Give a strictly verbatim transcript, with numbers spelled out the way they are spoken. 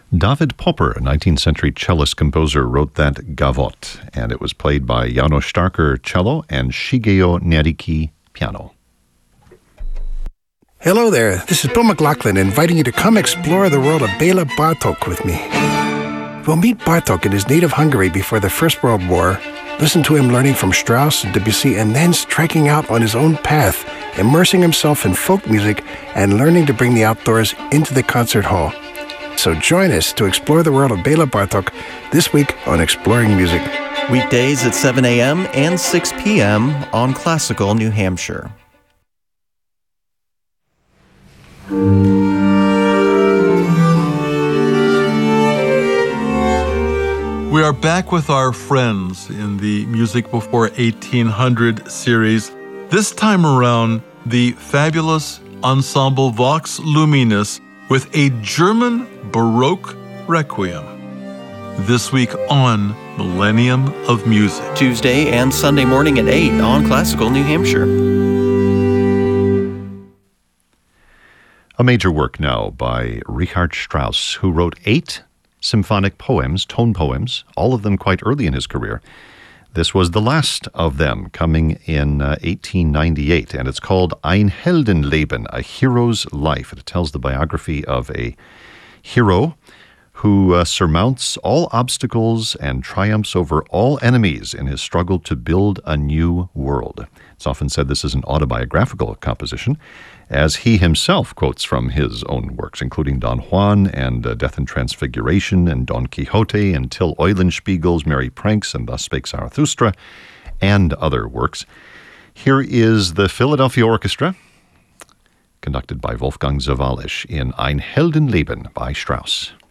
David Popper, a nineteenth century cellist-composer, wrote that gavotte, and it was played by János Starker cello and Shigeo Neriki piano. Hello there, this is Bill McLaughlin inviting you to come explore the world of Béla Bartók with me. We'll meet Bartók in his native Hungary before the First World War, listen to him learning from Strauss and Debussy, and then striking out on his own path, immersing himself in folk music and learning to bring the outdoors into the concert hall. So join us to explore the world of Béla Bartók this week on Exploring Music. Weekdays at seven a.m. and six p.m. on Classical New Hampshire. We are back with our friends in the Music Before eighteen hundred series. This time around, the fabulous ensemble Vox Luminis with a German Baroque Requiem. This week on Millennium of Music. Tuesday and Sunday morning at eight on Classical New Hampshire. A major work now by Richard Strauss, who wrote eight symphonic poems, tone poems, all of them quite early in his career. This was the last of them, coming in uh, eighteen ninety-eight, and it's called Ein Heldenleben, A Hero's Life. It tells the biography of a hero who uh, surmounts all obstacles and triumphs over all enemies in his struggle to build a new world. It's often said this is an autobiographical composition, as he himself quotes from his own works, including Don Juan and uh, Death and Transfiguration and Don Quixote and Till Eulenspiegel's Merry Pranks and Thus Spake Zarathustra, and other works. Here is the Philadelphia Orchestra, conducted by Wolfgang Sawallisch in Ein Heldenleben by Strauss.